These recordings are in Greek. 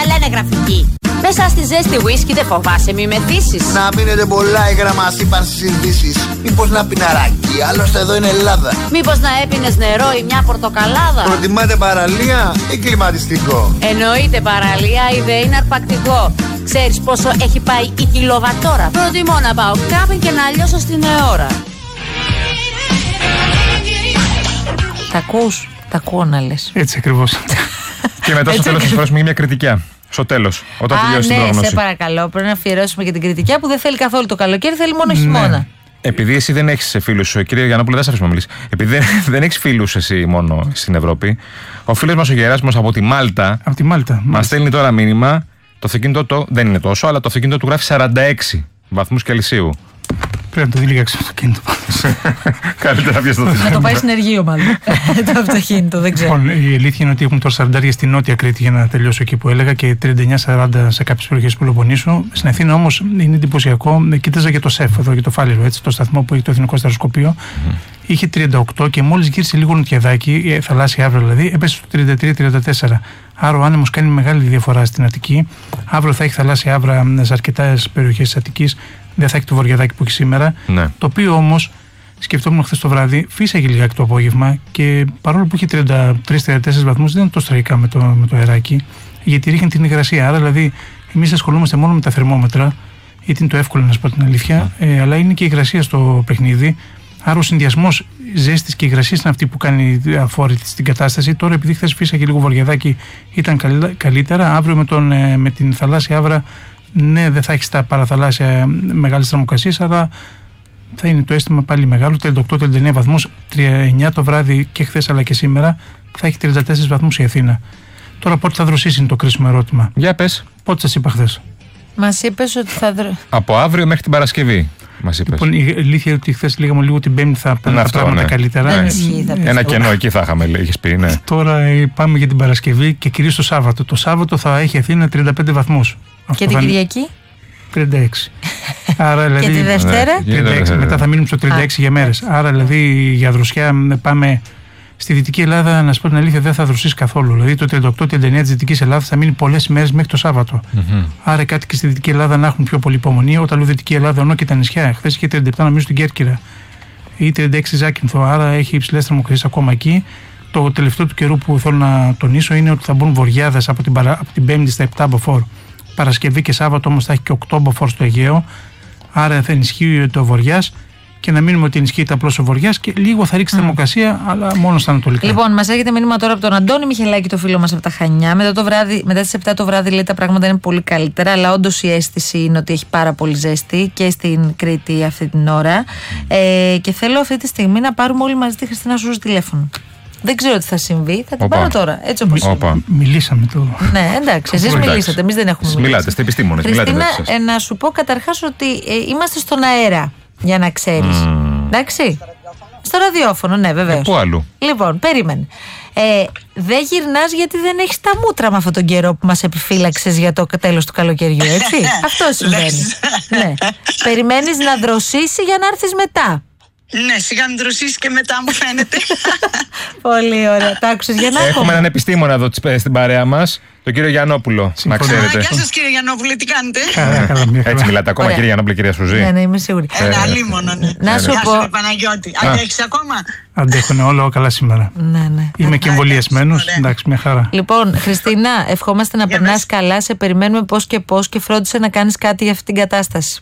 με λένε γραφική. Μέσα στη ζέστη whisky δεν φοβάσαι μη μεθύσεις. Να μείνετε πολλά υγρά μας είπαν στις ειδήσεις. Μήπως να πιναράκι, άλλωστε εδώ είναι Ελλάδα. Μήπως να έπινες νερό ή μια πορτοκαλάδα. Προτιμάτε παραλία ή κλιματιστικό? Εννοείται παραλία ή δεν είναι αρπακτικό. Ξέρεις πόσο έχει πάει η κιλοβατόρα? Προτιμώ να πάω κάπου και να λιώσω στην ώρα. Τα ακούς? Τα ακούω να λες. Έτσι ακριβώς. Και μετά στο τέλος θα φορέσουμε μια κριτικιά. Στο τέλος, όταν τελειώσει την πρόγνωση. Ναι, σε παρακαλώ. Πρέπει να αφιερώσουμε και την κριτικιά που δεν θέλει καθόλου το καλοκαίρι, θέλει μόνο χειμώνα. Επειδή εσύ δεν έχεις φίλους, κύριε Γιαννόπουλε, δεν σε αφήσουμε να μιλήσεις. Επειδή δεν έχεις φίλους εσύ μόνο στην Ευρώπη, ο φίλος μας ο Γεράσιμος από τη Μάλτα. Από τη Μάλτα. Μας στέλνει τώρα μήνυμα. Το αυτοκίνητο δεν είναι τόσο, αλλά το αυτοκίνητο του γράφει 46 βαθμούς Κελσίου. Πρέπει να το διλίξω το αυτοκίνητο. Καλύτερα πιες το Να το πάει συνεργείο, μάλλον. Το αυτοκίνητο, δεν ξέρω. Λοιπόν, η αλήθεια είναι ότι έχουν τώρα 40 στη Νότια Κρήτη, για να τελειώσω εκεί που έλεγα, και 39-40 σε κάποιες περιοχές του Πελοποννήσου. Στην Αθήνα όμως είναι εντυπωσιακό. Κοίταζα για το ΣΕΦ εδώ, για το Φάληρο, έτσι, το σταθμό που έχει το Εθνικό Στεροσκοπείο. Είχε 38 και μόλις γύρισε λίγο νοτιαδάκι, θαλάσσια Αύριο δηλαδή, έπεσε στο 33-34. Άρα ο άνεμος κάνει μεγάλη διαφορά στην Αττική. Αύριο θα έχει θαλάσσια Αύρα σε αρκετές περιοχές της Αττικής. Δεν θα έχει το βορειαδάκι που έχει σήμερα. Ναι. Το οποίο όμως σκεφτόμουν χθες το βράδυ, φύσαγε λιγάκι το απόγευμα και παρόλο που είχε 33-34 βαθμούς, δεν είναι τόσο τραγικά με το αεράκι, γιατί ρίχνει την υγρασία. Άρα δηλαδή, εμείς ασχολούμαστε μόνο με τα θερμόμετρα, γιατί είναι το εύκολο να σου πω την αλήθεια, αλλά είναι και η υγρασία στο παιχνίδι. Άρα ο συνδυασμός ζέστης και υγρασίας είναι αυτή που κάνει αφόρητη στην κατάσταση. Τώρα, επειδή χθες φύσαγε λίγο βορειαδάκι, ήταν καλύτερα. Αύριο με την θαλάσσια Αύρα, ναι, δεν θα έχει τα παραθαλάσσια μεγάλες θερμοκρασίες, αλλά θα είναι το αίσθημα πάλι μεγάλο. 38-39 βαθμούς, 39 το βράδυ και χθες αλλά και σήμερα, θα έχει 34 βαθμούς η Αθήνα. Τώρα πότε θα δροσίσει είναι το κρίσιμο ερώτημα. Για πες. Πότε σας είπα χθες? Μας είπες ότι θα Από αύριο μέχρι την Παρασκευή. Μας είπες. Λοιπόν, η αλήθεια είναι ότι χθες λέγαμε λίγο την Πέμπτη θα πάνε τα πράγματα καλύτερα. Δεν ισχύει, Ένα κενό εκεί θα είχαμε, είχες πει, ναι. Τώρα πάμε για την Παρασκευή και κυρίως το Σάββατο. Το Σάββατο θα έχει Αθήνα 35 βαθμούς. Και την Κυριακή? 36. Άρα, δηλαδή, και τη Δευτέρα? 36. Μετά θα μείνουμε στο 36 για μέρες. Άρα δηλαδή για δροσιά πάμε στη Δυτική Ελλάδα, να σου πω την αλήθεια, δεν θα δροσίσει καθόλου. Δηλαδή το 38-39 της Δυτικής Ελλάδας θα μείνει πολλές ημέρες μέχρι το Σάββατο. Άρα κάτι και στη Δυτική Ελλάδα να έχουν πιο πολύ υπομονή. Όταν λέω Δυτική Ελλάδα, ενώ και τα νησιά. Χθες είχε 37 νομίζω στην Κέρκυρα ή 36 Ζάκυνθο. Άρα έχει υψηλές θερμοκρασίες ακόμα εκεί. Το τελευταίο του καιρού που θέλω να τονίσω είναι ότι θα μπουν βοριάδες από την Πέμπτη στα 7 μποφόρ. Παρασκευή και Σάββατο όμως θα έχει και 8 μποφόρ στο Αιγαίο. Άρα θα ενισχύει το βοριάς. Και να μείνουμε ότι ενισχύεται απλώς ο βοριάς και λίγο θα ρίξει θερμοκρασία, αλλά μόνο στα ανατολικά. Λοιπόν, μας έρχεται μήνυμα τώρα από τον Αντώνη Μιχελάκη, το φίλο μας από τα Χανιά. Μετά τις 7 το βράδυ λέει τα πράγματα είναι πολύ καλύτερα, αλλά όντως η αίσθηση είναι ότι έχει πάρα πολύ ζέστη και στην Κρήτη αυτή την ώρα. Και θέλω αυτή τη στιγμή να πάρουμε όλοι μαζί τη Χριστίνα Σούζου τηλέφωνο. Δεν ξέρω τι θα συμβεί, θα την πάρω τώρα. Έτσι όπως είναι. Μιλήσαμε τώρα. Ναι, εντάξει, εσείς μιλήσατε, εμείς δεν έχουμε μιλήσει. Μιλάτε, είστε επιστήμονες. Χριστίνα, να σου πω καταρχάς ότι είμαστε στον αέρα. Για να ξέρεις. Εντάξει. Στο ραδιόφωνο, ναι, βεβαίως. Πού αλλού? Λοιπόν, περίμενε. Δεν γυρνάς γιατί δεν έχεις τα μούτρα με αυτόν τον καιρό που μας επιφύλαξες για το τέλος του καλοκαιριού, έτσι. Αυτό συμβαίνει. Ναι. Περιμένεις να δροσίσει για να έρθεις μετά. Ναι, σιγά μην δροσίσει και μετά μου φαίνεται. Πολύ ωραία. Τα άκουσες, Γιαννάκο? Έχουμε έναν επιστήμονα εδώ στην παρέα μας, τον κύριο Γιαννόπουλο. Να ξέρετε. Γεια σας κύριε Γιαννόπουλε, τι κάνετε? Έτσι μιλάτε ακόμα, κύριε Γιαννόπουλε, κυρία Σουζή? Ναι, είμαι σίγουρη. Ένα αλίμονο, ναι. Να σου πω. Παναγιώτη, αντέχεις ακόμα? Αντέχουν όλο καλά σήμερα. Ναι. Είμαι και εμβολιασμένος. Εντάξει, μια χαρά. Λοιπόν, Χριστίνα, ευχόμαστε να περνάς καλά. Σε περιμένουμε πώς και φρόντισε να κάνεις κάτι για αυτή την κατάσταση.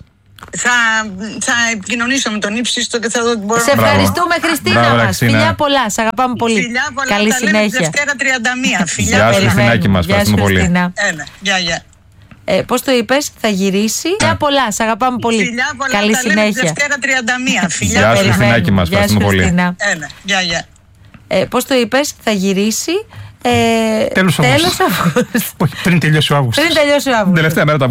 Θα επικοινωνήσω με τον ύψιστο και θα δω τι μπορώ. Σε ευχαριστούμε, Χριστίνα μας. Φιλιά πολλά, σε αγαπάμε πολύ. Φιλιά πολλά, καλή συνέχεια. Δευτέρα 31. Φιλιά. Γεια σου, Χριστινάκη μας. Ευχαριστούμε πολύ. Έλα, γεια. Πώς το είπες, θα γυρίσει? Φιλιά πολλά, σε αγαπάμε πολύ. Φιλιά πολλά, καλή συνέχεια. Δευτέρα 31. Φιλιά. Γεια σου, Χριστινάκη μας. Ευχαριστούμε πολύ. Έλα, γεια. Πώς το είπες, θα γυρίσει? Τέλος Αυγούστου. Όχι, πριν τελειώσει ο Αύγουστος. Τελευταία μέρα